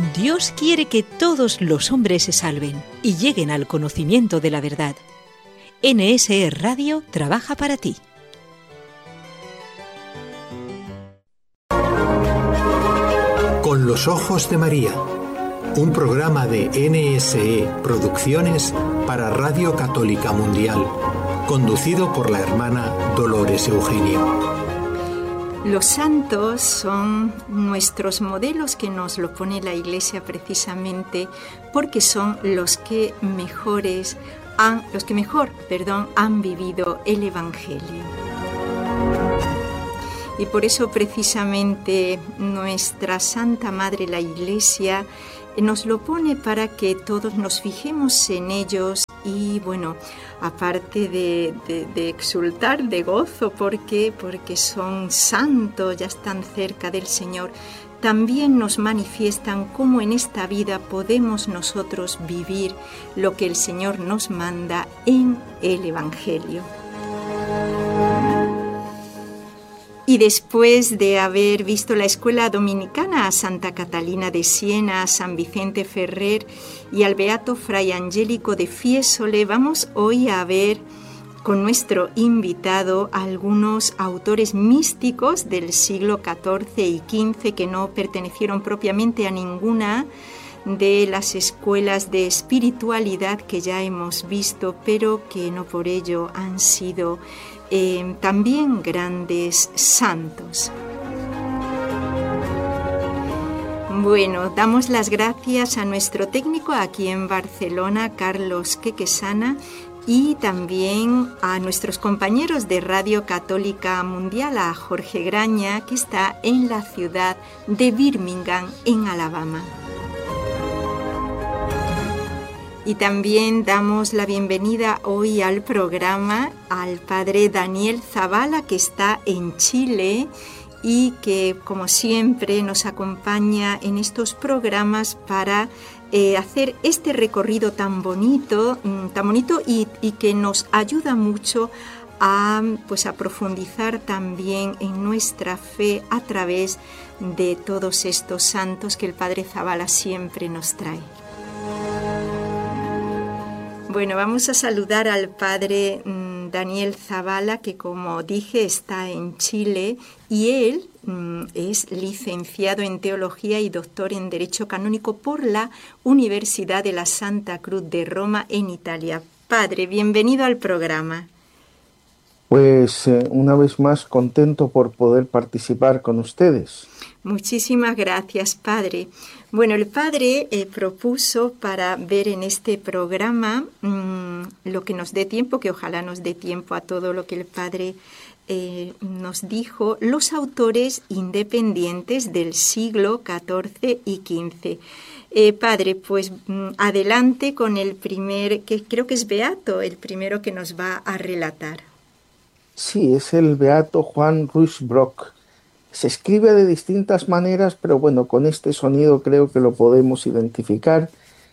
Dios quiere que todos los hombres se salven y lleguen al conocimiento de la verdad. NSE Radio trabaja para ti. Con los ojos de María, un programa de NSE Producciones para Radio Católica Mundial, conducido por la hermana Dolores Eugenio. Los santos son nuestros modelos que nos lo pone la Iglesia precisamente porque son los que mejor han vivido el Evangelio. Y por eso precisamente nuestra Santa Madre la Iglesia nos lo pone para que todos nos fijemos en ellos y bueno, aparte de exultar de gozo porque son santos, ya están cerca del Señor, también nos manifiestan cómo en esta vida podemos nosotros vivir lo que el Señor nos manda en el Evangelio. Y después de haber visto la escuela dominicana a Santa Catalina de Siena, a San Vicente Ferrer y al Beato Fray Angélico de Fiesole, vamos hoy a ver con nuestro invitado algunos autores místicos del siglo XIV y XV que no pertenecieron propiamente a ninguna de las escuelas de espiritualidad que ya hemos visto, pero que no por ello han sido también grandes santos. Bueno, damos las gracias a nuestro técnico aquí en Barcelona, Carlos Quequesana, y también a nuestros compañeros de Radio Católica Mundial, a Jorge Graña, que está en la ciudad de Birmingham, en Alabama. Y también damos la bienvenida hoy al programa al padre Daniel Zavala, que está en Chile y que, como siempre, nos acompaña en estos programas para hacer este recorrido tan bonito y que nos ayuda mucho a profundizar también en nuestra fe a través de todos estos santos que el padre Zavala siempre nos trae. Bueno, vamos a saludar al padre Daniel Zavala, que como dije está en Chile, y él es licenciado en Teología y doctor en Derecho Canónico por la Universidad de la Santa Cruz de Roma, en Italia. Padre, bienvenido al programa. Pues una vez más contento por poder participar con ustedes. Muchísimas gracias, padre. Bueno, el padre propuso para ver en este programa lo que nos dé tiempo, que ojalá nos dé tiempo a todo lo que el padre nos dijo, los autores independientes del siglo XIV y XV. Padre, pues adelante con el primer, que creo que es Beato, el primero que nos va a relatar. Sí, es el Beato Juan Ruysbrock. Se escribe de distintas maneras, pero bueno, con este sonido creo que lo podemos identificar.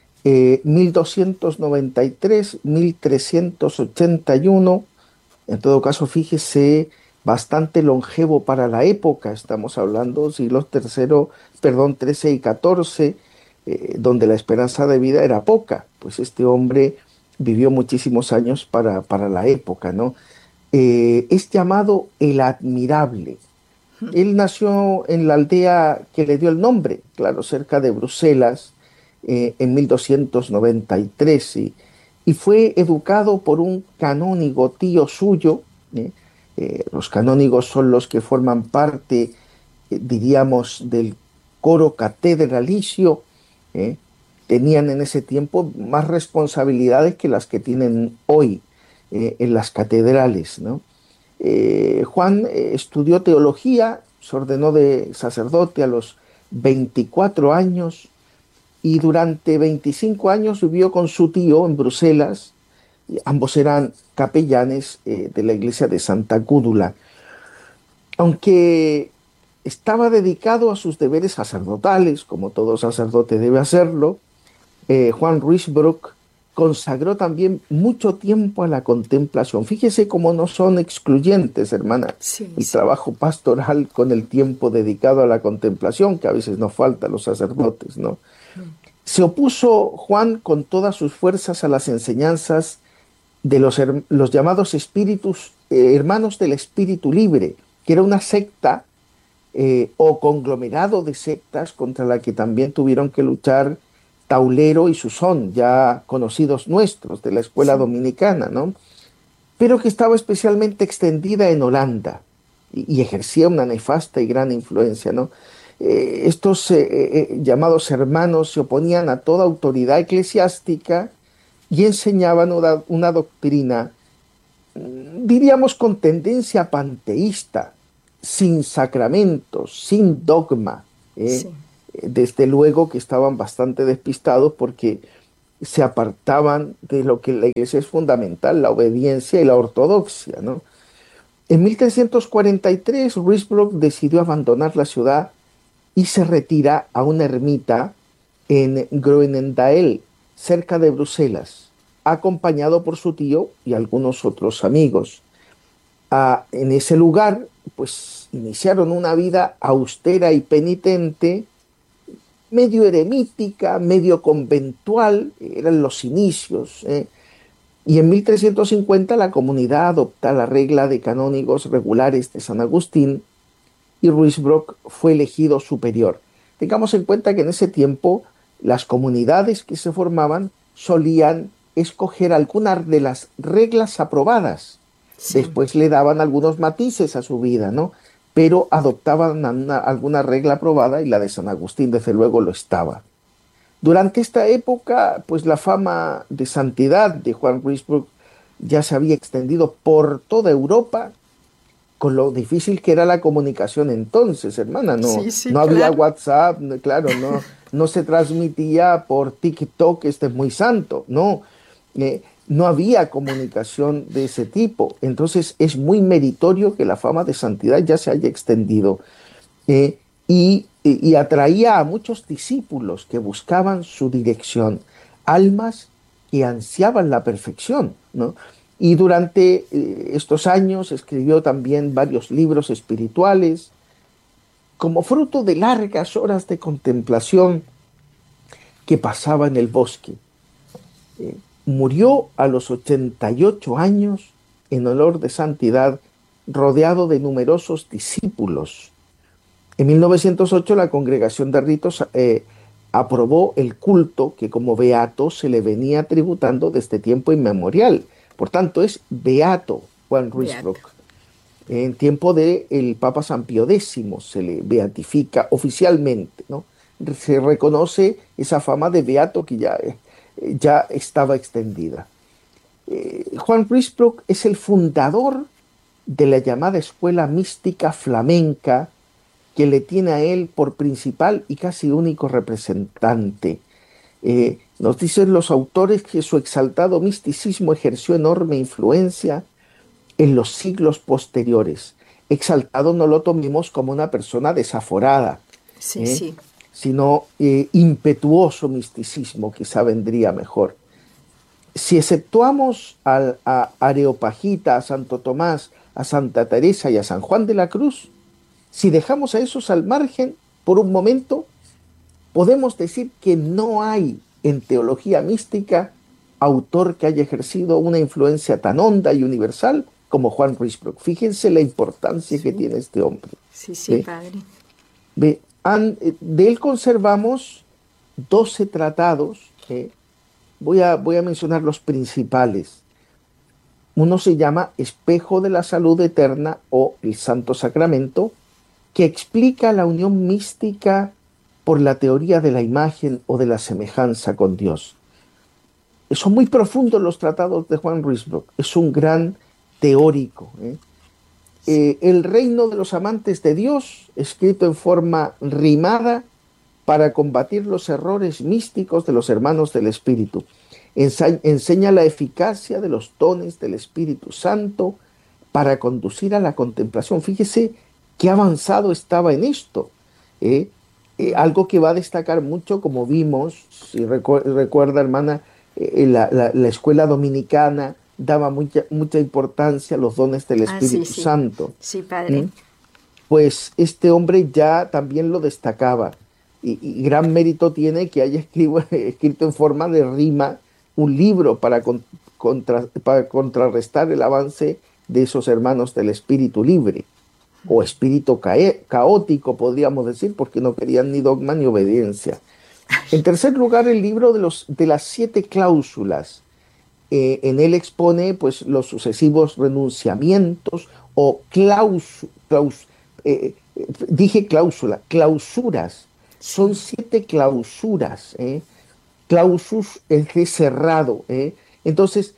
1293-1381, en todo caso, fíjese, bastante longevo para la época. Estamos hablando siglos XIII y XIV, donde la esperanza de vida era poca. Pues este hombre vivió muchísimos años para la época, ¿no? Es llamado el Admirable. Él nació en la aldea que le dio el nombre, claro, cerca de Bruselas, en 1293, y fue educado por un canónigo tío suyo. Los canónigos son los que forman parte, diríamos, del coro catedralicio. Tenían en ese tiempo más responsabilidades que las que tienen hoy en las catedrales, ¿no? Juan estudió teología, se ordenó de sacerdote a los 24 años y durante 25 años vivió con su tío en Bruselas. Ambos eran capellanes de la iglesia de Santa Gúdula. Aunque estaba dedicado a sus deberes sacerdotales, como todo sacerdote debe hacerlo, Juan Ruysbrock consagró también mucho tiempo a la contemplación. Fíjese cómo no son excluyentes, hermana, Sí, el sí. trabajo pastoral con el tiempo dedicado a la contemplación, que a veces nos falta a los sacerdotes, ¿no? Se opuso Juan con todas sus fuerzas a las enseñanzas de los llamados espíritus, hermanos del espíritu libre, que era una secta o conglomerado de sectas contra la que también tuvieron que luchar Taulero y Susón, ya conocidos nuestros de la escuela Sí. dominicana, ¿no? Pero que estaba especialmente extendida en Holanda y ejercía una nefasta y gran influencia, ¿no? Estos llamados hermanos se oponían a toda autoridad eclesiástica y enseñaban una doctrina, diríamos, con tendencia panteísta, sin sacramentos, sin dogma. Sí. Desde luego que estaban bastante despistados porque se apartaban de lo que la iglesia es fundamental, la obediencia y la ortodoxia, ¿no? En 1343, Ruysbrock decidió abandonar la ciudad y se retira a una ermita en Groenendael, cerca de Bruselas, acompañado por su tío y algunos otros amigos. En ese lugar, pues, iniciaron una vida austera y penitente, medio eremítica, medio conventual, eran los inicios. Y en 1350 la comunidad adopta la regla de canónigos regulares de San Agustín y Ruysbrock fue elegido superior. Tengamos en cuenta que en ese tiempo las comunidades que se formaban solían escoger algunas de las reglas aprobadas. Sí. Después le daban algunos matices a su vida, ¿no? Pero adoptaban alguna regla aprobada y la de San Agustín desde luego lo estaba. Durante esta época, pues la fama de santidad de Juan Ruysbrock ya se había extendido por toda Europa, con lo difícil que era la comunicación entonces, hermana. No, Sí, sí, no había claro. WhatsApp, claro, no se transmitía por TikTok, este es muy santo, no. No había comunicación de ese tipo. Entonces es muy meritorio que la fama de santidad ya se haya extendido. Y atraía a muchos discípulos que buscaban su dirección, almas que ansiaban la perfección, ¿no? Y durante estos años escribió también varios libros espirituales, como fruto de largas horas de contemplación que pasaba en el bosque. Murió a los 88 años en olor de santidad, rodeado de numerosos discípulos. En 1908 la Congregación de Ritos aprobó el culto que como beato se le venía tributando desde tiempo inmemorial. Por tanto, es beato Juan Ruysbrock. Beato. En tiempo del Papa San Pío X se le beatifica oficialmente, ¿no? Se reconoce esa fama de beato que ya estaba extendida. Juan Ruysbrock es el fundador de la llamada escuela mística flamenca, que le tiene a él por principal y casi único representante. Nos dicen los autores que su exaltado misticismo ejerció enorme influencia en los siglos posteriores. Exaltado no lo tomemos como una persona desaforada, Sí, sí. sino impetuoso misticismo, quizá vendría mejor. Si exceptuamos a Areopagita, a Santo Tomás, a Santa Teresa y a San Juan de la Cruz, si dejamos a esos al margen por un momento, podemos decir que no hay en teología mística autor que haya ejercido una influencia tan honda y universal como Juan Ruysbrock. Fíjense la importancia que tiene este hombre. Sí, sí, ¿Ve? padre. De él conservamos 12 tratados. Voy a mencionar los principales. Uno se llama Espejo de la Salud Eterna o el Santo Sacramento, que explica la unión mística por la teoría de la imagen o de la semejanza con Dios. Son muy profundos los tratados de Juan Ruysbrock, es un gran teórico. El Reino de los Amantes de Dios, escrito en forma rimada para combatir los errores místicos de los hermanos del Espíritu. Enseña la eficacia de los dones del Espíritu Santo para conducir a la contemplación. Fíjese qué avanzado estaba en esto. Algo que va a destacar mucho, como vimos, si recuerda, hermana, la escuela dominicana daba mucha importancia a los dones del Sí, Espíritu sí. Santo. Sí, padre. Pues este hombre ya también lo destacaba. Y gran mérito tiene que haya escrito en forma de rima un libro para contrarrestar el avance de esos hermanos del espíritu libre, o espíritu caótico, podríamos decir, porque no querían ni dogma ni obediencia. En tercer lugar, el libro de las 7 cláusulas. En él expone pues, los sucesivos renunciamientos o dije clausuras. Son 7 clausuras. Clausus es de cerrado. Entonces,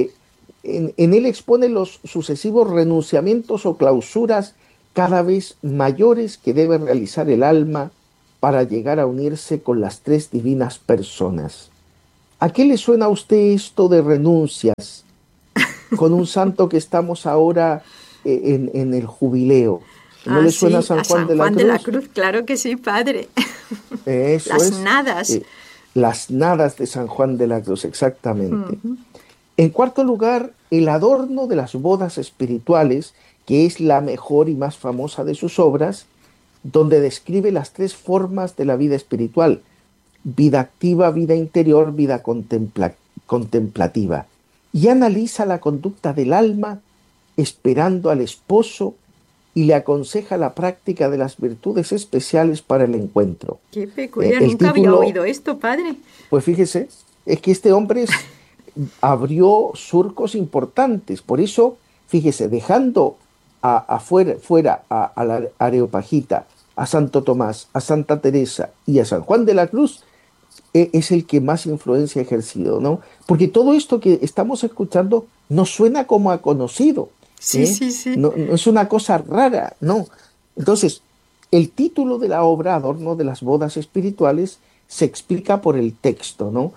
en él expone los sucesivos renunciamientos o clausuras cada vez mayores que debe realizar el alma para llegar a unirse con las 3 divinas personas. ¿A qué le suena a usted esto de renuncias con un santo que estamos ahora en el jubileo? ¿No le suena a Sí, San a Juan San de la Juan Cruz? de la Cruz, claro que sí, padre. Eso Las es. nadas. Las nadas de San Juan de la Cruz, exactamente. En cuarto lugar, el adorno de las bodas espirituales, que es la mejor y más famosa de sus obras, donde describe las 3 formas de la vida espiritual: vida activa, vida interior, vida contemplativa. Y analiza la conducta del alma esperando al esposo y le aconseja la práctica de las virtudes especiales para el encuentro. Qué peculiar, El nunca había título, oído esto, padre. pues fíjese, es que este hombre abrió surcos importantes. Por eso, fíjese, dejando fuera a la Areopagita, a Santo Tomás, a Santa Teresa y a San Juan de la Cruz, es el que más influencia ha ejercido, ¿no? Porque todo esto que estamos escuchando nos suena como a conocido. Sí, sí, sí. No es una cosa rara, no. Entonces, el título de la obra, Adorno de las bodas espirituales, se explica por el texto, ¿no?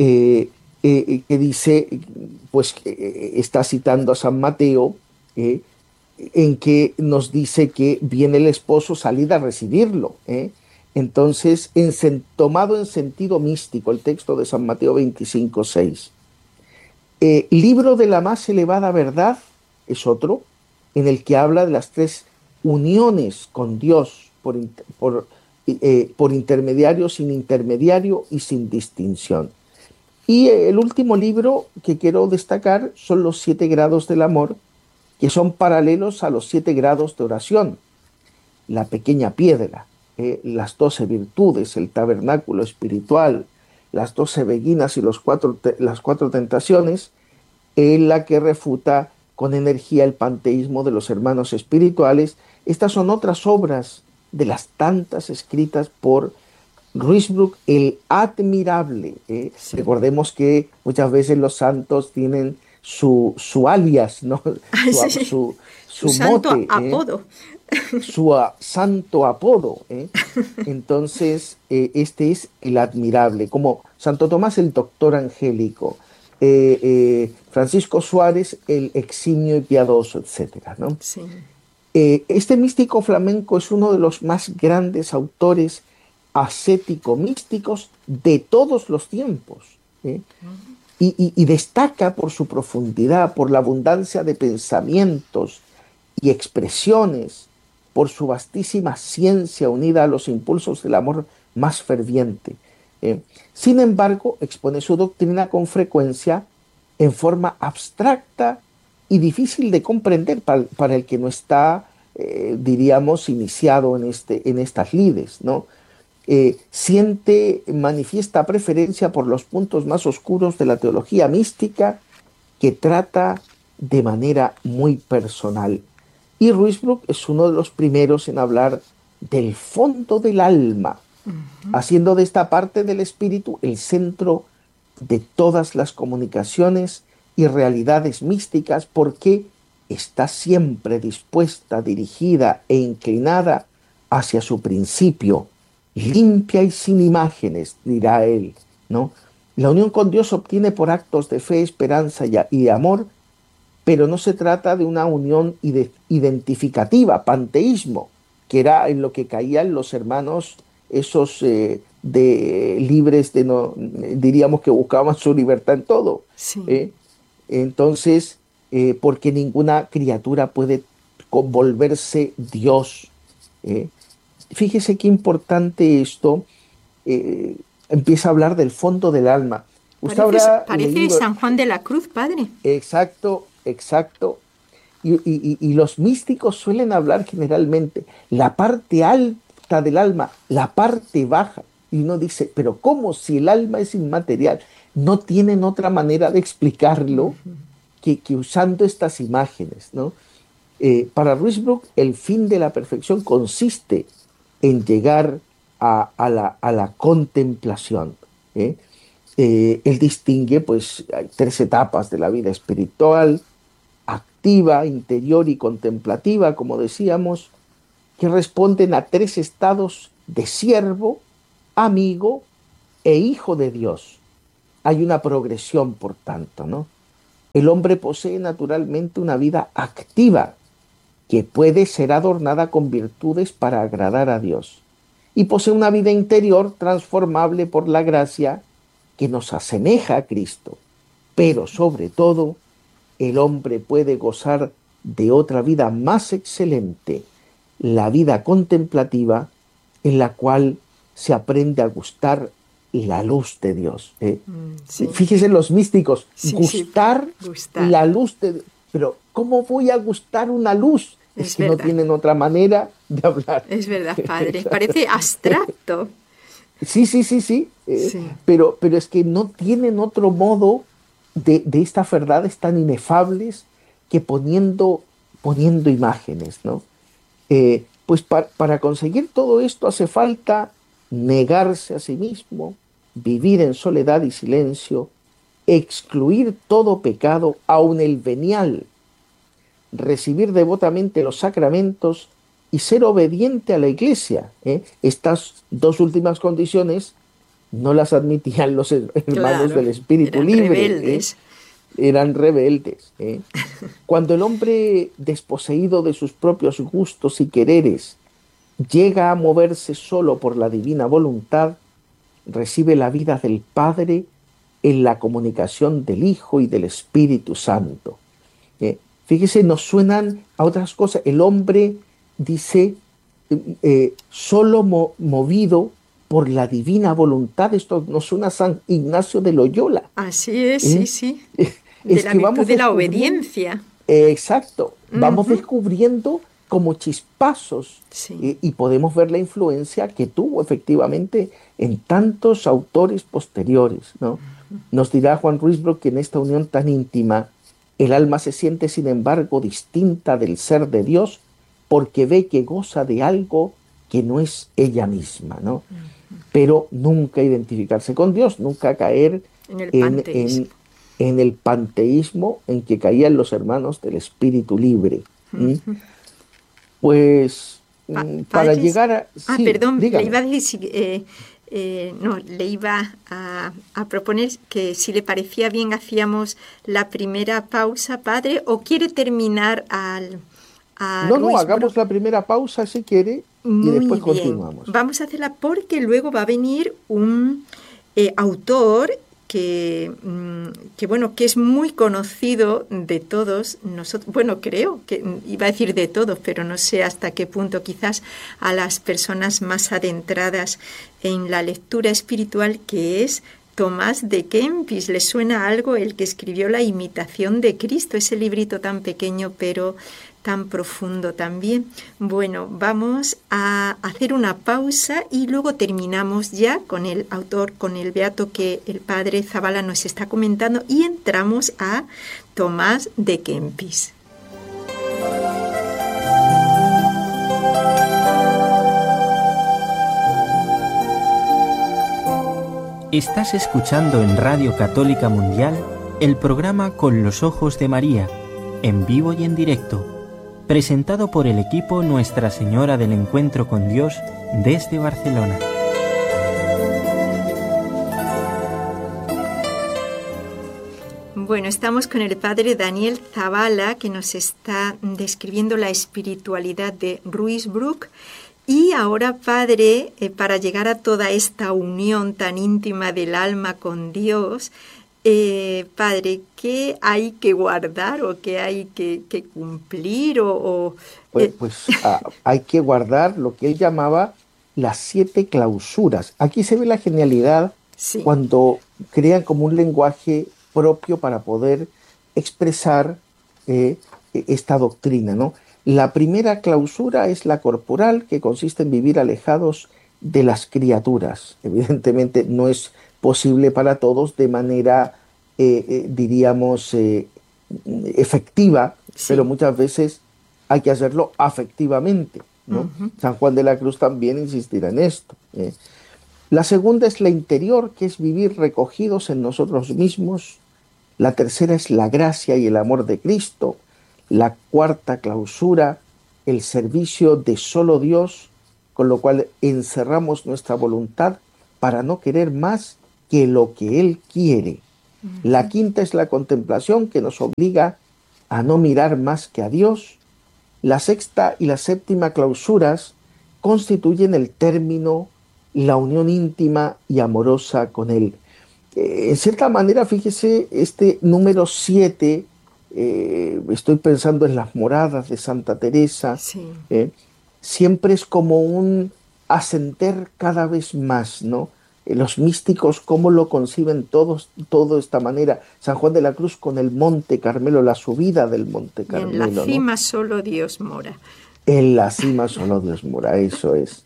Que dice, pues está citando a San Mateo, en que nos dice que viene el esposo, salid a recibirlo. Entonces, tomado en sentido místico, el texto de San Mateo 25:6. Libro de la más elevada verdad es otro, en el que habla de las 3 uniones con Dios por intermediario, sin intermediario y sin distinción. Y el último libro que quiero destacar son los 7 grados del amor, que son paralelos a los 7 grados de oración. La pequeña piedra, las 12 virtudes, el tabernáculo espiritual, las 12 beguinas y las 4 tentaciones, en la que refuta con energía el panteísmo de los hermanos espirituales. Estas son otras obras de las tantas escritas por Ruysbroeck, el admirable. Sí. Recordemos que muchas veces los santos tienen su alias, ¿no? Sí. Su santo mote, apodo. Su santo apodo. Entonces, este es el admirable, como Santo Tomás el doctor angélico, Francisco Suárez el eximio y piadoso, etcétera, ¿no? Sí. Este místico flamenco es uno de los más grandes autores ascético-místicos de todos los tiempos, y destaca por su profundidad, por la abundancia de pensamientos y expresiones, por su vastísima ciencia unida a los impulsos del amor más ferviente. Sin embargo, expone su doctrina con frecuencia en forma abstracta y difícil de comprender para el que no está, diríamos, iniciado en estas lides, ¿no? Manifiesta preferencia por los puntos más oscuros de la teología mística, que trata de manera muy personal. Y Ruysbroeck es uno de los primeros en hablar del fondo del alma, haciendo de esta parte del espíritu el centro de todas las comunicaciones y realidades místicas, porque está siempre dispuesta, dirigida e inclinada hacia su principio, limpia y sin imágenes, dirá él, ¿no? La unión con Dios se obtiene por actos de fe, esperanza y amor, pero no se trata de una unión identificativa, panteísmo, que era en lo que caían los hermanos esos libres de no, diríamos que buscaban su libertad en todo. Sí. Entonces, porque ninguna criatura puede volverse Dios. Fíjese qué importante esto. Empieza a hablar del fondo del alma. Usted parece San Juan de la Cruz, padre. Exacto. Y los místicos suelen hablar generalmente la parte alta del alma, la parte baja. Y uno dice, pero ¿cómo si el alma es inmaterial? No tienen otra manera de explicarlo que usando estas imágenes, ¿no? Para Ruysbroeck, el fin de la perfección consiste en llegar a la contemplación. Él distingue, pues, hay 3 etapas de la vida espiritual: activa, interior y contemplativa, como decíamos, que responden a 3 estados de siervo, amigo e hijo de Dios. Hay una progresión, por tanto, ¿no? El hombre posee naturalmente una vida activa que puede ser adornada con virtudes para agradar a Dios, y posee una vida interior transformable por la gracia que nos asemeja a Cristo. Pero sobre todo, el hombre puede gozar de otra vida más excelente, la vida contemplativa, en la cual se aprende a gustar la luz de Dios. Sí. Fíjese los místicos, sí, gustar la luz de Dios. Pero ¿cómo voy a gustar una luz? Es que verdad. No tienen otra manera de hablar. Es verdad, padre. Parece abstracto. Sí. Pero es que no tienen otro modo de estas verdades tan inefables que poniendo imágenes, ¿no? Pues para conseguir todo esto hace falta negarse a sí mismo, vivir en soledad y silencio, excluir todo pecado, aun el venial, recibir devotamente los sacramentos y ser obediente a la Iglesia. Estas 2 últimas condiciones no las admitían los hermanos del espíritu libre. Eran rebeldes. Cuando el hombre, desposeído de sus propios gustos y quereres, llega a moverse solo por la divina voluntad, recibe la vida del Padre en la comunicación del Hijo y del Espíritu Santo. Fíjese, nos suenan a otras cosas. El hombre dice, solo movido por la divina voluntad. Esto nos suena a San Ignacio de Loyola. Así es, sí. De la virtud de la obediencia. Exacto. Vamos descubriendo como chispazos, y podemos ver la influencia que tuvo efectivamente en tantos autores posteriores, ¿no? Nos dirá Juan Ruysbroeck que en esta unión tan íntima el alma se siente, sin embargo, distinta del ser de Dios, porque ve que goza de algo que no es ella misma, ¿no? Pero nunca identificarse con Dios, nunca caer en el panteísmo en que caían los hermanos del espíritu libre. Pues para llegar a... Sí, perdón, dígame. Le iba a decir, le iba a proponer que si le parecía bien hacíamos la primera pausa, padre, o quiere terminar No, hagamos la primera pausa si quiere y después continuamos. Vamos a hacerla porque luego va a venir un autor que es muy conocido de todos nosotros. Bueno, creo que iba a decir de todos, pero no sé hasta qué punto, quizás a las personas más adentradas en la lectura espiritual, que es Tomás de Kempis. ¿Le suena algo? El que escribió La imitación de Cristo, ese librito tan pequeño pero tan profundo también. Bueno, vamos a hacer una pausa y luego terminamos ya con el autor, con el beato que el padre Zabala nos está comentando, y entramos a Tomás de Kempis. Estás escuchando en Radio Católica Mundial el programa Con los Ojos de María, en vivo y en directo, presentado por el equipo Nuestra Señora del Encuentro con Dios desde Barcelona. Bueno, estamos con el padre Daniel Zabala, que nos está describiendo la espiritualidad de Ruysbroeck, Y ahora, Padre, para llegar a toda esta unión tan íntima del alma con Dios, Padre, ¿qué hay que guardar o qué hay que cumplir? Hay que guardar lo que él llamaba las 7 clausuras. Aquí se ve la genialidad Sí. cuando crean como un lenguaje propio para poder expresar esta doctrina, ¿no? La primera clausura es la corporal, que consiste en vivir alejados de las criaturas. Evidentemente no es posible para todos de manera, diríamos, efectiva, Sí. pero muchas veces hay que hacerlo afectivamente, ¿no? Ujú. San Juan de la Cruz también insistirá en esto. La segunda es la interior, que es vivir recogidos en nosotros mismos. La tercera es la gracia y el amor de Cristo. La cuarta clausura, el servicio de solo Dios, con lo cual encerramos nuestra voluntad para no querer más que lo que Él quiere. La quinta es la contemplación, que nos obliga a no mirar más que a Dios. La sexta y la séptima clausuras constituyen el término, la unión íntima y amorosa con Él. En cierta manera, fíjese, este número 7, estoy pensando en las moradas de Santa Teresa, Sí. Siempre es como un ascender cada vez más, ¿no? Los místicos, cómo lo conciben todos, todo de esta manera. San Juan de la Cruz con el Monte Carmelo, la subida del Monte Y Carmelo, en la cima ¿no? solo Dios mora. En la cima solo Dios mora, eso es.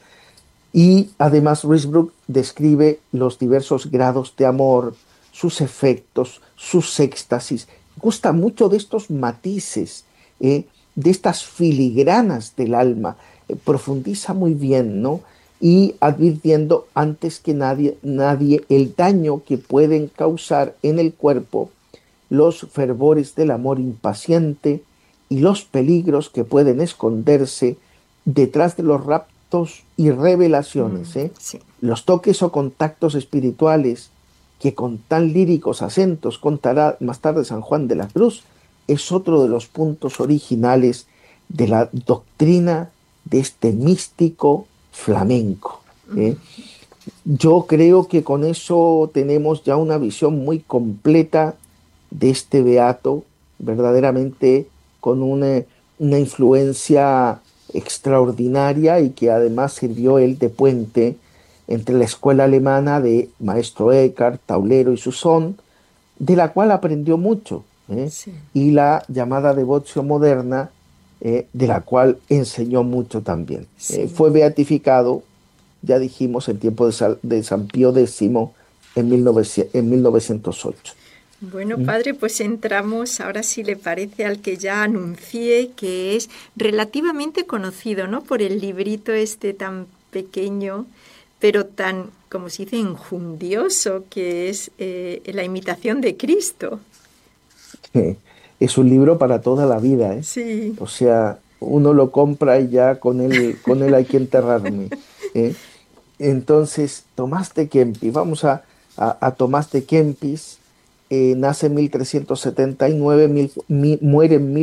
Y además Ruysbrock describe los diversos grados de amor, sus efectos, sus éxtasis. Gusta mucho de estos matices, de estas filigranas del alma. Profundiza muy bien, ¿no? Y advirtiendo antes que nadie el daño que pueden causar en el cuerpo los fervores del amor impaciente y los peligros que pueden esconderse detrás de los raptos y revelaciones, Sí. los toques o contactos espirituales que con tan líricos acentos contará más tarde San Juan de la Cruz, es otro de los puntos originales de la doctrina de este místico flamenco. Yo creo que con eso tenemos ya una visión muy completa de este beato, verdaderamente con una influencia extraordinaria, y que además sirvió él de puente entre la escuela alemana de Maestro Eckhart, Taulero y Susón, de la cual aprendió mucho, Sí. y la llamada devoción moderna, de la cual enseñó mucho también. Sí. Fue beatificado, ya dijimos, en tiempo de San Pío X en 1908. Bueno, Padre, pues entramos, ahora si le parece, al que ya anuncié, que es relativamente conocido, ¿no? Por el librito este tan pequeño, pero tan, como se dice, enjundioso, que es la imitación de Cristo. Es un libro para toda la vida, ¿eh? Sí. O sea, uno lo compra y ya con él hay que enterrarme, ¿eh? Entonces, Tomás de Kempis, vamos a Tomás de Kempis. Nace en 1379, muere en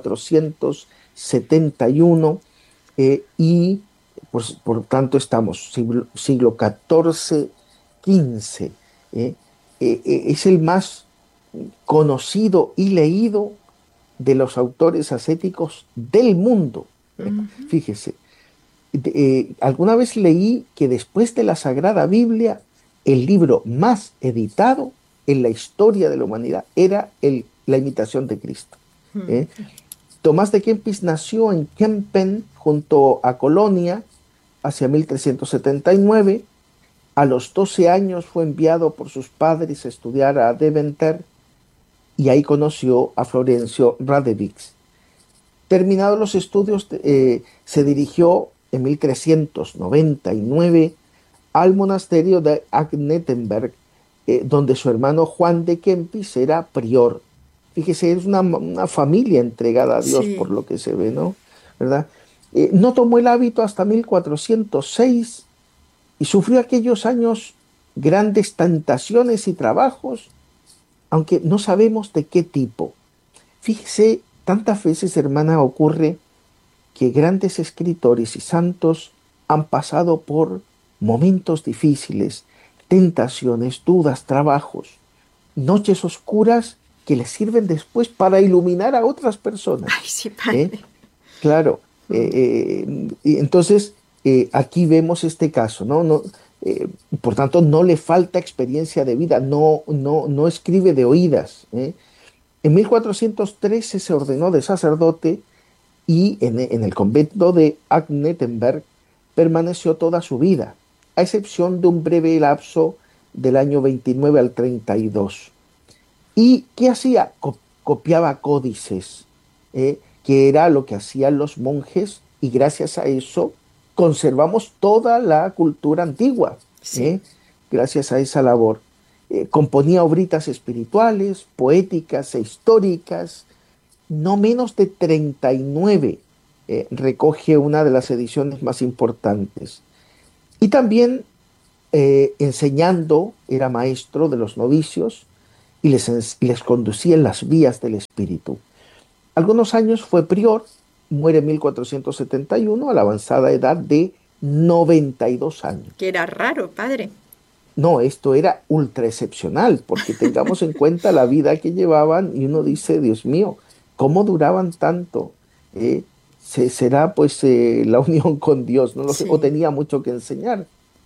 1471, y pues, por tanto estamos siglo XIV, XV. Es el más conocido y leído de los autores ascéticos del mundo. Fíjese, alguna vez leí que después de la Sagrada Biblia, el libro más editado en la historia de la humanidad era la imitación de Cristo. Tomás de Kempis nació en Kempen, junto a Colonia, hacia 1379. A los 12 años fue enviado por sus padres a estudiar a Deventer, y ahí conoció a Florencio Radevix. Terminados los estudios, se dirigió en 1399 al monasterio de Agnettenberg, donde su hermano Juan de Kempis era prior. Fíjese, es una familia entregada a Dios, Sí. por lo que se ve, ¿no? ¿Verdad? No tomó el hábito hasta 1406 y sufrió aquellos años grandes tentaciones y trabajos, aunque no sabemos de qué tipo. Fíjese, tantas veces, hermana, ocurre que grandes escritores y santos han pasado por momentos difíciles, tentaciones, dudas, trabajos, noches oscuras que les sirven después para iluminar a otras personas. Ay, sí, padre. Claro. Y entonces, aquí vemos este caso, ¿no? Por tanto, no le falta experiencia de vida, no escribe de oídas. En 1413 se ordenó de sacerdote y en el convento de Agnettenberg permaneció toda su vida, a excepción de un breve lapso del año 29 al 32. ¿Y qué hacía? Copiaba códices, que era lo que hacían los monjes, y gracias a eso conservamos toda la cultura antigua, Sí. gracias a esa labor. Componía obritas espirituales, poéticas e históricas, no menos de 39, recoge una de las ediciones más importantes. Y también enseñando, era maestro de los novicios y les conducía en las vías del Espíritu. Algunos años fue prior, muere en 1471 a la avanzada edad de 92 años. Que era raro, padre. No, esto era ultra excepcional, porque tengamos en cuenta la vida que llevaban y uno dice, Dios mío, ¿cómo duraban tanto? ¿Será pues la unión con Dios? No lo sé, Sí. o tenía mucho que enseñar.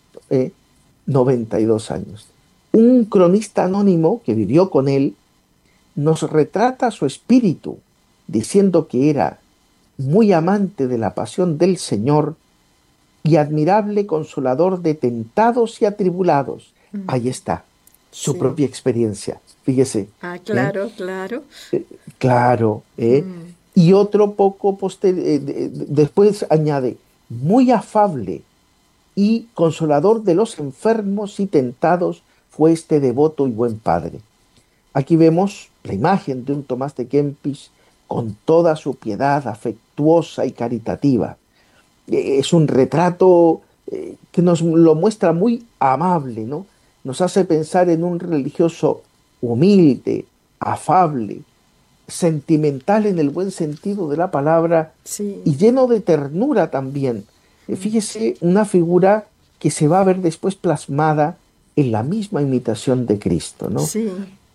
92 años. Un cronista anónimo que vivió con él nos retrata su espíritu, diciendo que era muy amante de la pasión del Señor y admirable consolador de tentados y atribulados. Ahí está, su Sí. propia experiencia. Fíjese. Ah, claro, claro. Claro. Y otro poco después añade, muy afable y consolador de los enfermos y tentados fue este devoto y buen padre. Aquí vemos la imagen de un Tomás de Kempis con toda su piedad afectuosa y caritativa. Es un retrato que nos lo muestra muy amable, ¿no? Nos hace pensar en un religioso humilde, afable, sentimental en el buen sentido de la palabra, Sí. y lleno de ternura también. Fíjese, una figura que se va a ver después plasmada en la misma imitación de Cristo, ¿no? Sí.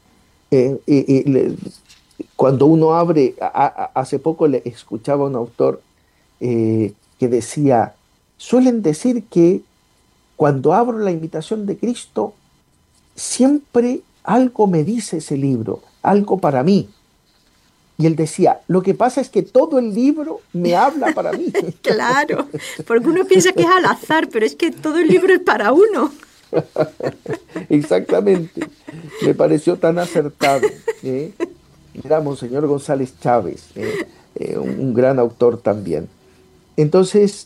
Cuando uno abre, hace poco le escuchaba a un autor que decía, suelen decir que cuando abro la imitación de Cristo, siempre algo me dice ese libro, algo para mí. Y él decía, lo que pasa es que todo el libro me habla para mí. Claro, porque uno piensa que es al azar, pero es que todo el libro es para uno. Exactamente. Me pareció tan acertado. Era Monseñor González Chávez, un gran autor también. Entonces,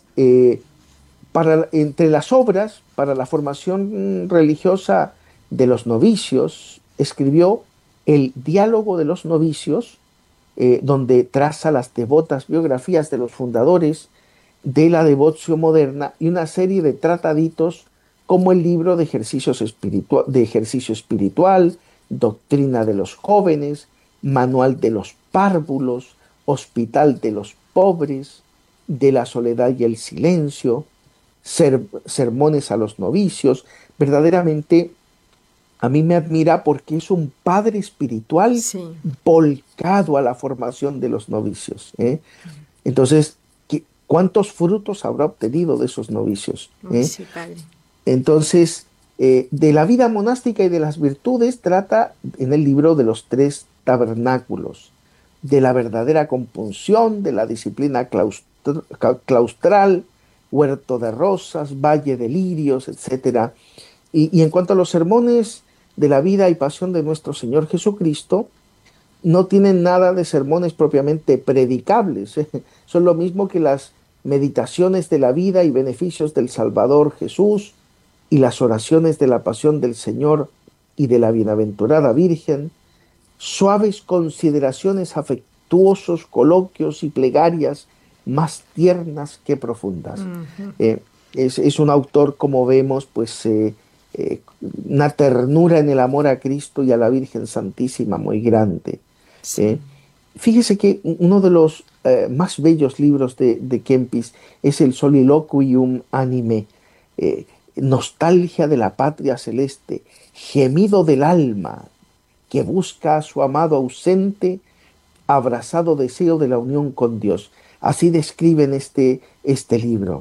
entre las obras para la formación religiosa de los novicios, escribió el Diálogo de los Novicios, donde traza las devotas biografías de los fundadores de la devoción moderna y una serie de trataditos como el libro de ejercicio espiritual, Doctrina de los jóvenes, Manual de los párvulos, Hospital de los pobres, De la soledad y el silencio, Sermones a los novicios. Verdaderamente a mí me admira porque es un padre espiritual Sí. volcado a la formación de los novicios. Entonces, ¿cuántos frutos habrá obtenido de esos novicios? Sí, padre. Entonces, de la vida monástica y de las virtudes trata en el libro de los 3 tabernáculos, de la verdadera compunción, de la disciplina claustral, huerto de rosas, valle de lirios, etc. Y en cuanto a los sermones de la vida y pasión de nuestro Señor Jesucristo, no tienen nada de sermones propiamente predicables. Son lo mismo que las meditaciones de la vida y beneficios del Salvador Jesús y las oraciones de la pasión del Señor y de la bienaventurada Virgen, suaves consideraciones, afectuosos coloquios y plegarias más tiernas que profundas. Es un autor, como vemos, pues una ternura en el amor a Cristo y a la Virgen Santísima muy grande. Sí. Fíjese que uno de los más bellos libros de Kempis es el Soliloquium Anime, nostalgia de la patria celeste, gemido del alma que busca a su amado ausente, abrazado deseo de la unión con Dios. Así describen este libro.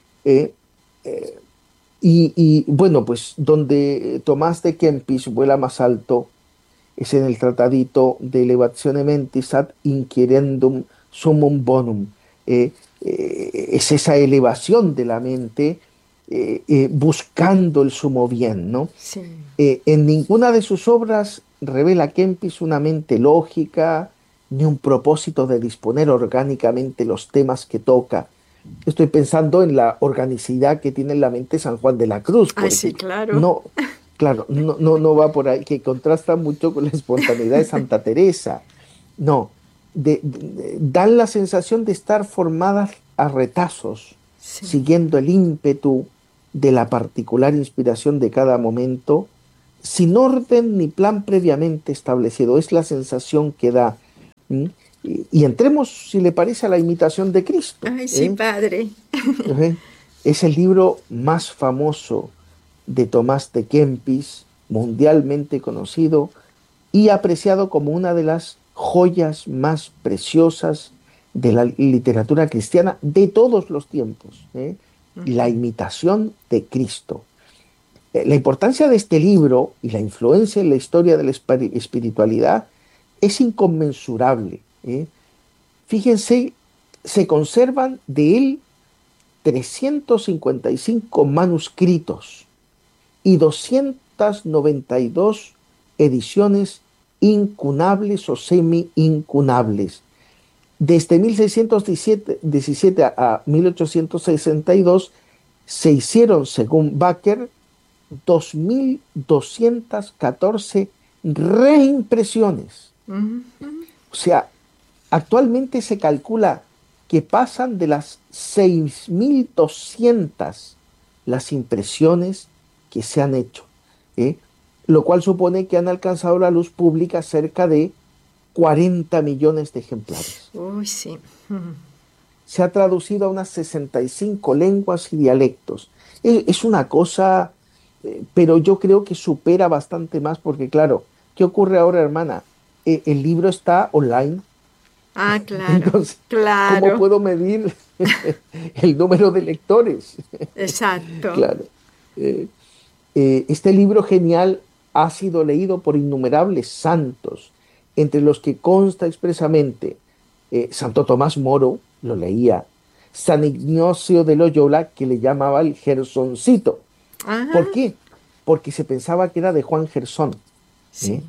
Bueno, pues donde Tomás de Kempis vuela más alto es en el tratadito de Elevatione Mentis ad Inquirendum Summum Bonum. Es esa elevación de la mente buscando el sumo bien, ¿no? Sí. En ninguna de sus obras revela Kempis una mente lógica ni un propósito de disponer orgánicamente los temas que toca. Estoy pensando en la organicidad que tiene en la mente San Juan de la Cruz. Sí, claro. No va por ahí, que contrasta mucho con la espontaneidad de Santa Teresa. No, dan la sensación de estar formadas a retazos, sí, siguiendo el ímpetu de la particular inspiración de cada momento, sin orden ni plan previamente establecido. Es la sensación que da. Y entremos, si le parece, a la imitación de Cristo. Ay, sí, padre. Es el libro más famoso de Tomás de Kempis, mundialmente conocido y apreciado como una de las joyas más preciosas de la literatura cristiana de todos los tiempos. La imitación de Cristo. La importancia de este libro y la influencia en la historia de la espiritualidad es inconmensurable. Fíjense, se conservan de él 355 manuscritos y 292 ediciones incunables o semi-incunables. Desde 1617 a 1862 se hicieron, según Baker, 2.214 reimpresiones. O sea, actualmente se calcula que pasan de las 6.200 las impresiones que se han hecho, lo cual supone que han alcanzado la luz pública cerca de 40 millones de ejemplares. Uy, sí. Se ha traducido a unas 65 lenguas y dialectos. Es una cosa, pero yo creo que supera bastante más, porque claro, ¿qué ocurre ahora, hermana? El libro está online. Ah, claro. Entonces, claro. ¿cómo puedo medir el número de lectores? Exacto. Claro. Este libro genial ha sido leído por innumerables santos, entre los que consta expresamente Santo Tomás Moro, lo leía, San Ignacio de Loyola, que le llamaba el Gersoncito. Ajá. ¿Por qué? Porque se pensaba que era de Juan Gersón. Sí.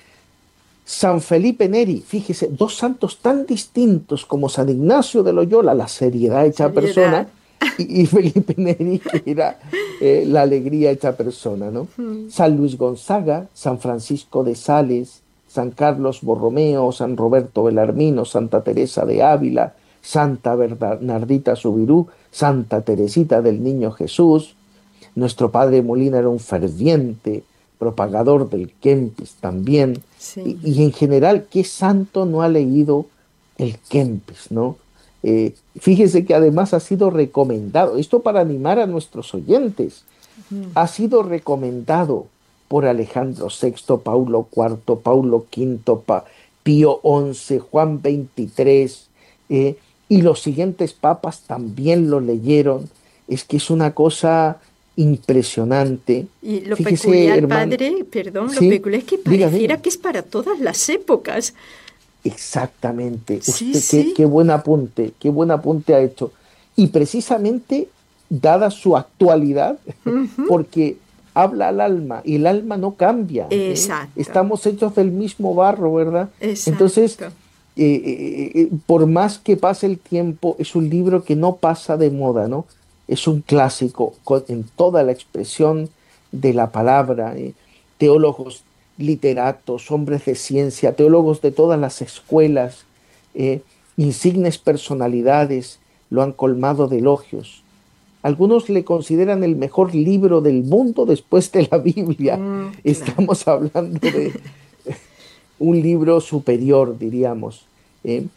San Felipe Neri, fíjese, dos santos tan distintos como San Ignacio de Loyola, la seriedad hecha persona, y Felipe Neri, que era la alegría hecha persona, ¿no? San Luis Gonzaga, San Francisco de Sales, San Carlos Borromeo, San Roberto Belarmino, Santa Teresa de Ávila, Santa Bernardita Subirú, Santa Teresita del Niño Jesús. Nuestro padre Molina era un ferviente propagador del Kempis también. Sí. Y en general, ¿qué santo no ha leído el Kempis, no? Fíjese que además ha sido recomendado, esto para animar a nuestros oyentes, ha sido recomendado por Alejandro VI, Paulo IV, Paulo V, Pío XI, Juan XXIII, y los siguientes papas también lo leyeron. Es que es una cosa impresionante. Y lo Fíjese, peculiar, hermano, padre, perdón, ¿sí? Lo peculiar es que pareciera Diga. que es para todas las épocas. Exactamente. Sí, Usted, sí. qué buen apunte ha hecho. Y precisamente, dada su actualidad, porque habla al alma y el alma no cambia. Exacto. Estamos hechos del mismo barro, ¿verdad? Exacto. Entonces, por más que pase el tiempo, es un libro que no pasa de moda, ¿no? Es un clásico en toda la expresión de la palabra. Teólogos, literatos, hombres de ciencia, teólogos de todas las escuelas, insignes personalidades lo han colmado de elogios. Algunos le consideran el mejor libro del mundo después de la Biblia. Claro. Estamos hablando de un libro superior, diríamos.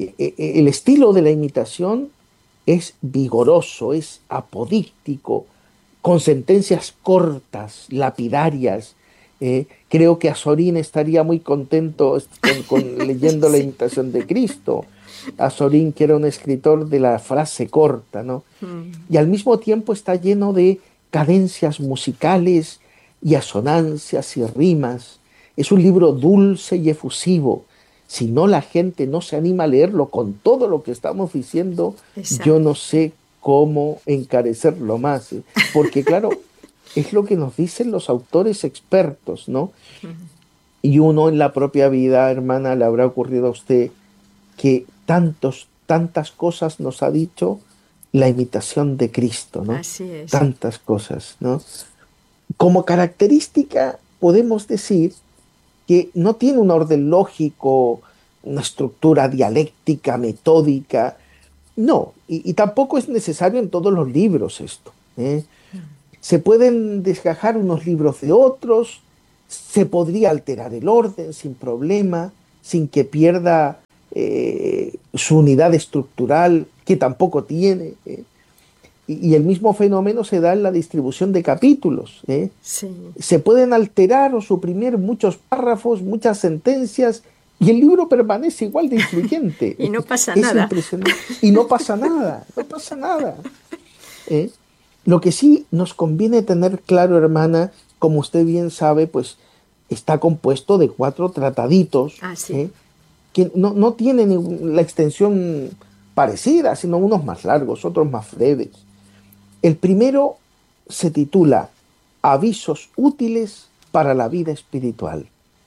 El estilo de la imitación es vigoroso, es apodíctico, con sentencias cortas, lapidarias. Creo que Azorín estaría muy contento leyendo la imitación de Cristo. Azorín, que era un escritor de la frase corta, ¿no? Y al mismo tiempo está lleno de cadencias musicales y asonancias y rimas. Es un libro dulce y efusivo. Si no, la gente no se anima a leerlo con todo lo que estamos diciendo. Exacto. Yo no sé cómo encarecerlo más, porque claro, es lo que nos dicen los autores expertos, ¿no? Y uno en la propia vida, hermana, le habrá ocurrido a usted que tantas cosas nos ha dicho la imitación de Cristo, ¿no? Así es. Tantas cosas, ¿no? Como característica podemos decir que no tiene un orden lógico, una estructura dialéctica, metódica, no, y tampoco es necesario en todos los libros esto, ¿eh? Se pueden desgajar unos libros de otros, se podría alterar el orden sin problema, sin que pierda su unidad estructural, que tampoco tiene. Y el mismo fenómeno se da en la distribución de capítulos. Sí. Se pueden alterar o suprimir muchos párrafos, muchas sentencias, y el libro permanece igual de influyente. Y no pasa nada. Impresionante. Y no pasa nada, no pasa nada. Lo que sí nos conviene tener claro, hermana, como usted bien sabe, pues está compuesto de 4 trataditos, que no tienen la extensión parecida, sino unos más largos, otros más breves. El primero se titula Avisos útiles para la vida espiritual.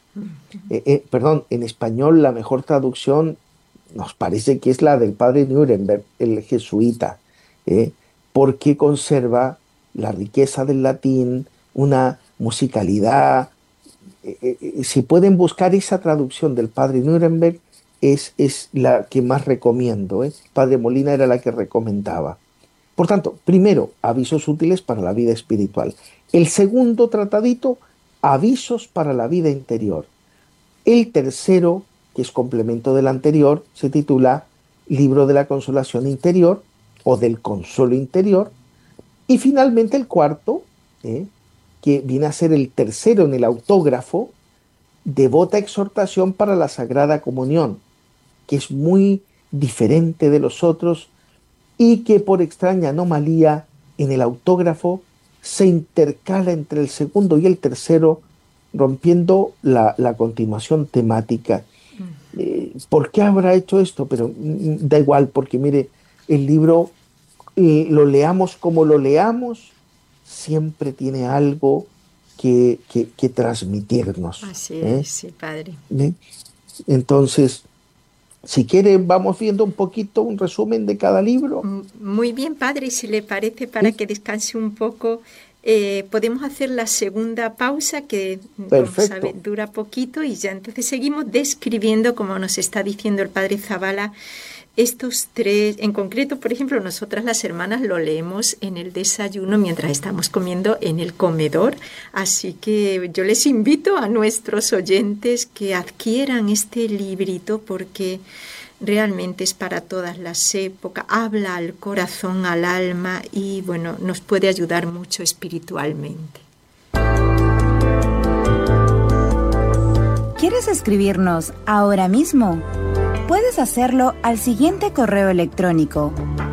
En español la mejor traducción nos parece que es la del padre Nuremberg, el jesuita, porque conserva la riqueza del latín, una musicalidad. Si pueden buscar esa traducción del padre Nuremberg, es la que más recomiendo. El padre Molina era la que recomendaba. Por tanto, primero, avisos útiles para la vida espiritual. El segundo tratadito, avisos para la vida interior. El tercero, que es complemento del anterior, se titula Libro de la Consolación Interior o del Consuelo Interior. Y finalmente el cuarto, que viene a ser el tercero en el autógrafo, Devota Exhortación para la Sagrada Comunión, que es muy diferente de los otros y que por extraña anomalía en el autógrafo se intercala entre el segundo y el tercero, rompiendo la continuación temática. ¿Por qué habrá hecho esto? Pero da igual, porque mire, el libro, lo leamos como lo leamos, siempre tiene algo que transmitirnos. Así es, sí, padre. Entonces, si quiere, vamos viendo un poquito un resumen de cada libro. Muy bien, padre, si le parece, para que descanse un poco, podemos hacer la segunda pausa, que dura poquito, y ya entonces seguimos describiendo, como nos está diciendo el padre Zabala, estos 3, en concreto, por ejemplo, nosotras las hermanas lo leemos en el desayuno mientras estamos comiendo en el comedor, así que yo les invito a nuestros oyentes que adquieran este librito porque realmente es para todas las épocas, habla al corazón, al alma y bueno, nos puede ayudar mucho espiritualmente. ¿Quieres escribirnos ahora mismo? Puedes hacerlo al siguiente correo electrónico: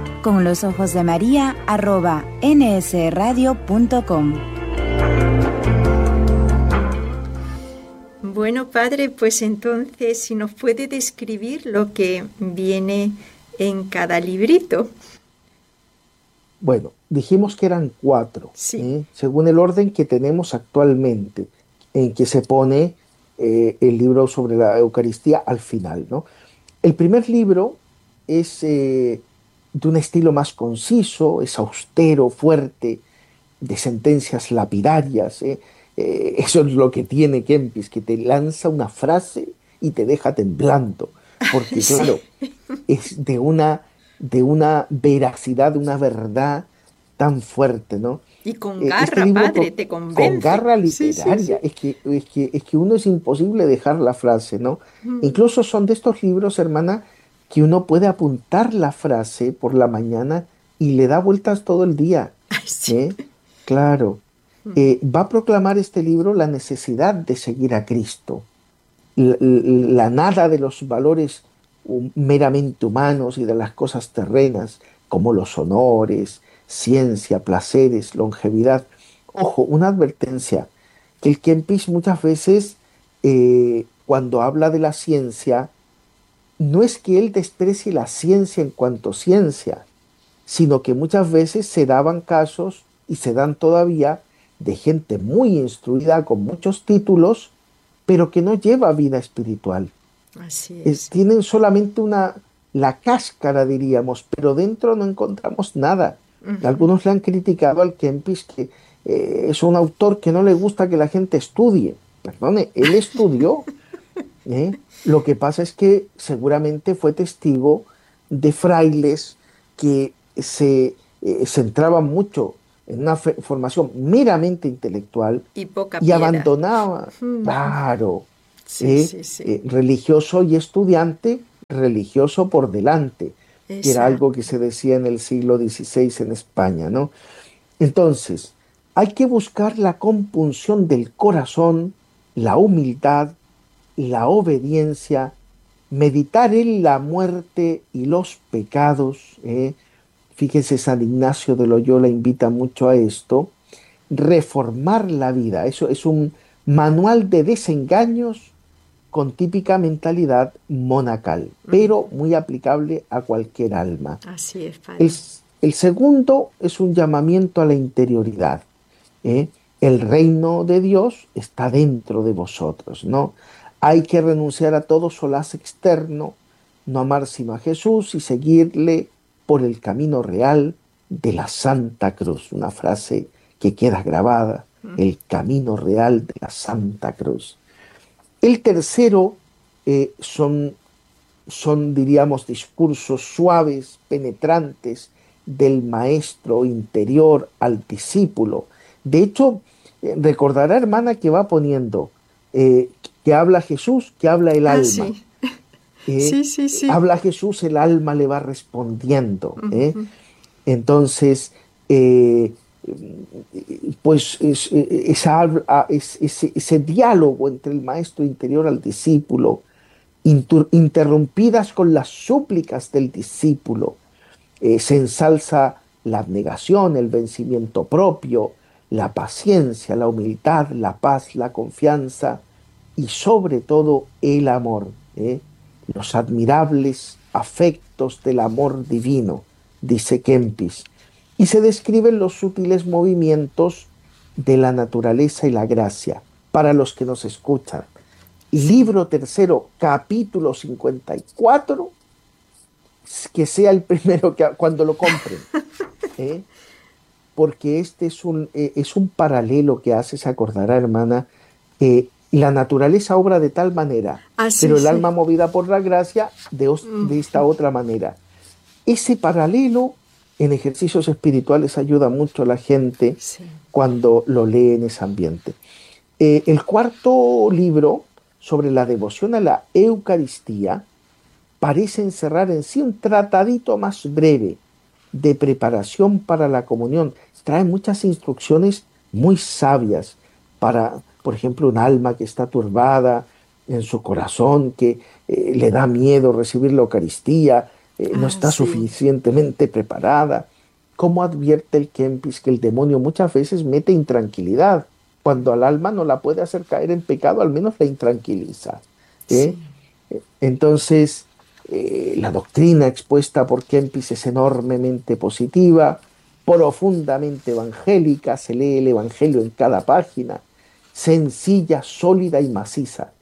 conlosojosdemaria@nsradio.com. Bueno, padre, pues entonces, si nos puede describir lo que viene en cada librito. Bueno, dijimos que eran 4, sí. Según el orden que tenemos actualmente, en que se pone el libro sobre la Eucaristía al final, ¿no? El primer libro es de un estilo más conciso, es austero, fuerte, de sentencias lapidarias. Eso es lo que tiene Kempis, que te lanza una frase y te deja temblando, porque claro, es de una veracidad, de una verdad tan fuerte, ¿no? Y con garra, padre, te convence. Con garra literaria. Sí. Es que uno es imposible dejar la frase, ¿no? Incluso son de estos libros, hermana, que uno puede apuntar la frase por la mañana y le da vueltas todo el día. Ay, sí. Claro. Va a proclamar este libro la necesidad de seguir a Cristo, la nada de los valores meramente humanos y de las cosas terrenas, como los honores, ciencia, placeres, longevidad. Ojo, una advertencia, que el Kempis muchas veces, cuando habla de la ciencia, no es que él desprecie la ciencia en cuanto ciencia, sino que muchas veces se daban casos y se dan todavía de gente muy instruida con muchos títulos, pero que no lleva vida espiritual. Así es. Tienen solamente la cáscara, diríamos, pero dentro no encontramos nada. Algunos le han criticado al Kempis que es un autor que no le gusta que la gente estudie. Perdone, él estudió. Lo que pasa es que seguramente fue testigo de frailes que se centraban mucho en una formación meramente intelectual Y poca y piedad. abandonaba, claro, Sí, sí, sí. religioso y estudiante, religioso por delante, que era Exacto. algo que se decía en el siglo XVI en España, ¿no? Entonces, hay que buscar la compunción del corazón, la humildad, la obediencia, meditar en la muerte y los pecados. Fíjese, San Ignacio de Loyola invita mucho a esto. Reformar la vida, eso es un manual de desengaños con típica mentalidad monacal, pero muy aplicable a cualquier alma. Así es, padre. El segundo es un llamamiento a la interioridad. El reino de Dios está dentro de vosotros, ¿no? Hay que renunciar a todo solaz externo, no amar sino a Jesús y seguirle por el camino real de la Santa Cruz. Una frase que queda grabada, el camino real de la Santa Cruz. El tercero son, diríamos, discursos suaves, penetrantes del maestro interior al discípulo. De hecho, recordará, hermana, que va poniendo que habla Jesús, que habla el alma. Sí. Sí. Habla Jesús, el alma le va respondiendo. Entonces, pues ese diálogo entre el maestro interior al discípulo, interrumpidas con las súplicas del discípulo, se ensalza la abnegación, el vencimiento propio, la paciencia, la humildad, la paz, la confianza y sobre todo el amor, los admirables afectos del amor divino, dice Kempis, y se describen los sutiles movimientos de la naturaleza y la gracia para los que nos escuchan. Libro tercero, capítulo 54, que sea el primero cuando lo compren, porque este es un paralelo que hace, se acordará, hermana, la naturaleza obra de tal manera, pero el alma movida por la gracia de esta otra manera. Ese paralelo en ejercicios espirituales ayuda mucho a la gente cuando lo lee en ese ambiente. El cuarto libro, sobre la devoción a la Eucaristía, parece encerrar en sí un tratadito más breve de preparación para la comunión. Trae muchas instrucciones muy sabias para, por ejemplo, un alma que está turbada en su corazón, que le da miedo recibir la Eucaristía, no está suficientemente preparada. ¿Cómo advierte el Kempis que el demonio muchas veces mete intranquilidad? Cuando al alma no la puede hacer caer en pecado, al menos la intranquiliza. Entonces, la doctrina expuesta por Kempis es enormemente positiva, profundamente evangélica, se lee el Evangelio en cada página, sencilla, sólida y maciza.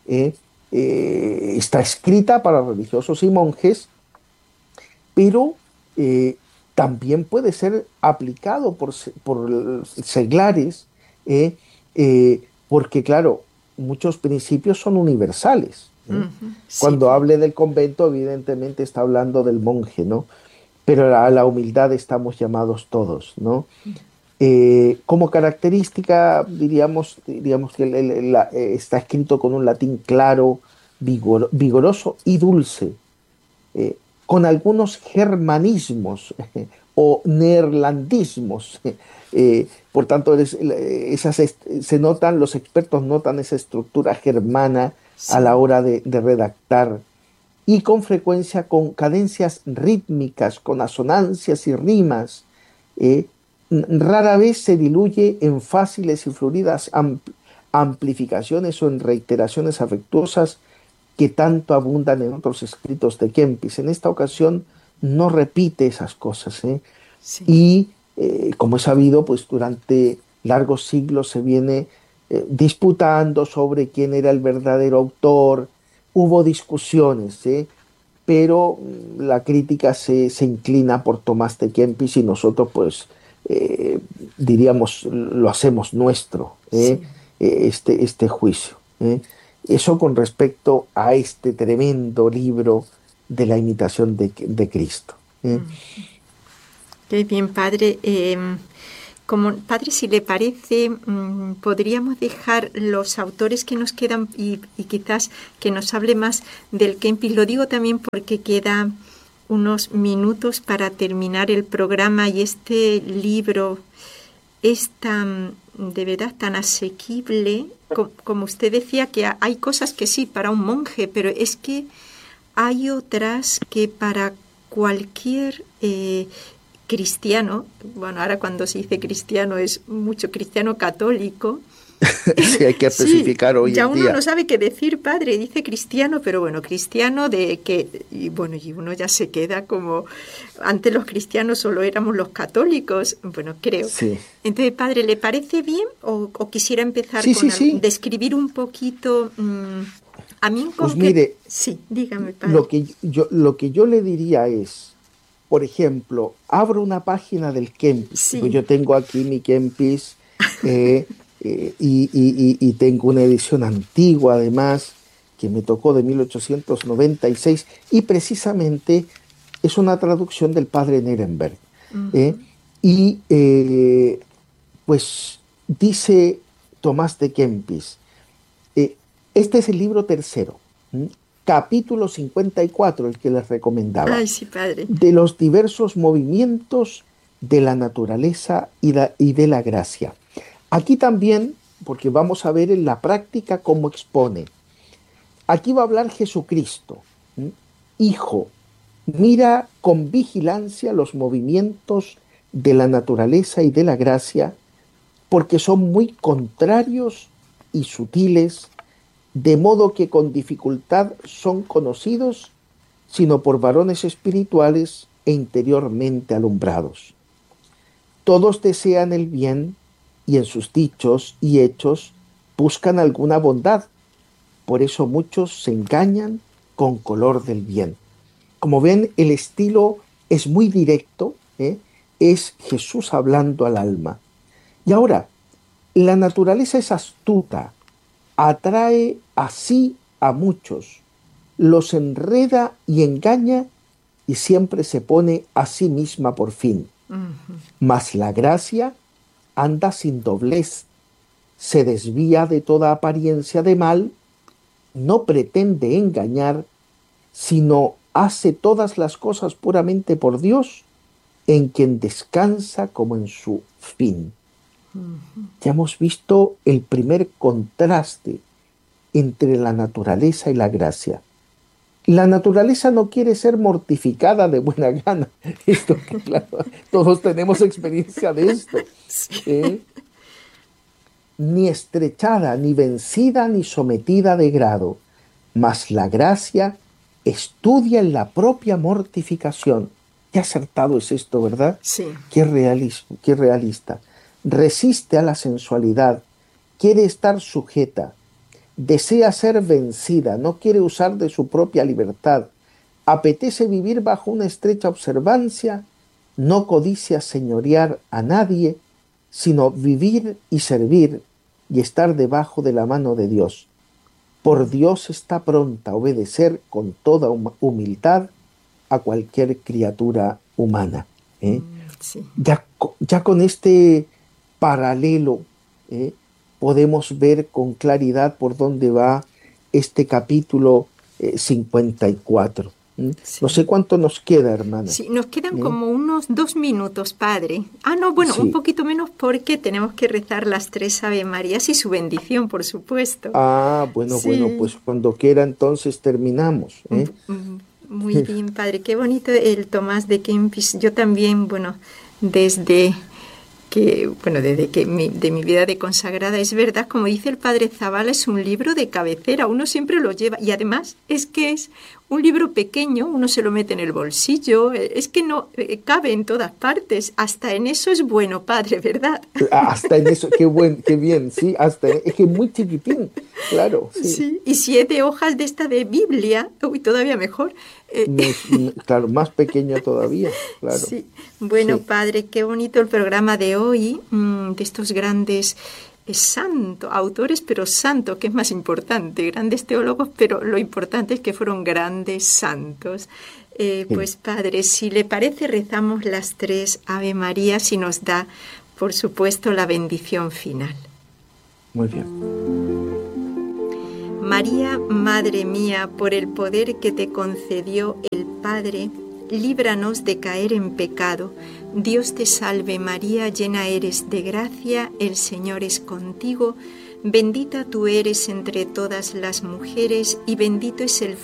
Está escrita para religiosos y monjes, pero también puede ser aplicado por seglares, porque claro, muchos principios son universales. Cuando hable del convento, evidentemente está hablando del monje, ¿no? Pero a la humildad estamos llamados todos, ¿no? Como característica, diríamos que está escrito con un latín claro, vigoroso y dulce. con algunos germanismos o neerlandismos. Por tanto, se notan, los expertos notan esa estructura germana a la hora de redactar, y con frecuencia con cadencias rítmicas, con asonancias y rimas. Rara vez se diluye en fáciles y fluidas amplificaciones o en reiteraciones afectuosas que tanto abundan en otros escritos de Kempis. En esta ocasión no repite esas cosas, Sí. Y como es sabido, pues durante largos siglos se viene disputando sobre quién era el verdadero autor. Hubo discusiones, pero la crítica se inclina por Tomás de Kempis, y nosotros pues diríamos, lo hacemos nuestro, Sí. este juicio. Eso con respecto a este tremendo libro de la imitación de Cristo. Qué bien, padre. Como padre, si le parece, podríamos dejar los autores que nos quedan y quizás que nos hable más del Kempis. Lo digo también porque quedan unos minutos para terminar el programa, y este libro es de verdad tan asequible. Como usted decía, que hay cosas que sí, para un monje, pero es que hay otras que para cualquier cristiano, bueno, ahora cuando se dice cristiano es mucho cristiano católico. Sí, hay que especificar sí, hoy ya en uno día. no sabe qué decir, padre, dice cristiano, pero bueno, cristiano de que, y bueno, y uno ya se queda como, antes los cristianos solo éramos los católicos, bueno, creo. Sí. Entonces, padre, ¿le parece bien o quisiera empezar Sí, con sí. describir un poquito, a mí en Pues concreto? mire, Sí, dígame, padre. lo que yo le diría es, por ejemplo, abro una página del Kempis. Sí. Pues yo tengo aquí mi Kempis, y tengo una edición antigua, además, que me tocó de 1896, y precisamente es una traducción del padre Nerenberg. Y pues dice Tomás de Kempis, este es el libro tercero, capítulo 54, el que les recomendaba, Ay, sí, padre. de los diversos movimientos de la naturaleza y de la gracia. Aquí también, porque vamos a ver en la práctica cómo expone. Aquí va a hablar Jesucristo. Hijo, mira con vigilancia los movimientos de la naturaleza y de la gracia, porque son muy contrarios y sutiles, de modo que con dificultad son conocidos, sino por varones espirituales e interiormente alumbrados. Todos desean el bien, y en sus dichos y hechos buscan alguna bondad. Por eso muchos se engañan con color del bien. Como ven, el estilo es muy directo, es Jesús hablando al alma. Y ahora, la naturaleza es astuta, atrae así a muchos, los enreda y engaña, y siempre se pone a sí misma por fin. Mas la gracia anda sin doblez, se desvía de toda apariencia de mal, no pretende engañar, sino hace todas las cosas puramente por Dios, en quien descansa como en su fin. Ya hemos visto el primer contraste entre la naturaleza y la gracia. La naturaleza no quiere ser mortificada de buena gana. Esto, claro, todos tenemos experiencia de esto. Ni estrechada, ni vencida, ni sometida de grado. Mas la gracia estudia en la propia mortificación. Qué acertado es esto, ¿verdad? Sí. Qué realista. Resiste a la sensualidad, quiere estar sujeta, desea ser vencida, no quiere usar de su propia libertad, apetece vivir bajo una estrecha observancia, no codicia señorear a nadie, sino vivir y servir y estar debajo de la mano de Dios. Por Dios está pronta a obedecer con toda humildad a cualquier criatura humana. Sí. Ya con este paralelo podemos ver con claridad por dónde va este capítulo 54. Sí. No sé cuánto nos queda, hermana. Sí, nos quedan como unos 2 minutos, padre. Sí. Un poquito menos porque tenemos que rezar las 3 Ave Marías y su bendición, por supuesto. Bueno, Sí. pues cuando quiera entonces terminamos. Muy bien, padre. Qué bonito el Tomás de Kempis. Yo también, desde que de mi vida de consagrada, es verdad, como dice el padre Zabala, es un libro de cabecera, uno siempre lo lleva, y además es que es un libro pequeño, uno se lo mete en el bolsillo, es que no cabe en todas partes, hasta en eso es bueno, padre, ¿verdad? Hasta en eso, qué bien, sí, es que es muy chiquitín, claro, sí. Sí, y 7 hojas de esta de Biblia, todavía mejor. Claro, más pequeño todavía, claro. Sí, bueno, Sí. padre, qué bonito el programa de hoy, de estos grandes autores, pero santos, que es más importante, grandes teólogos, pero lo importante es que fueron grandes santos. Pues padre, si le parece, rezamos las 3 Ave Marías y nos da, por supuesto, la bendición final. Muy bien. María, Madre mía, por el poder que te concedió el Padre, líbranos de caer en pecado. Dios te salve María, llena eres de gracia, el Señor es contigo. Bendita tú eres entre todas las mujeres y bendito es el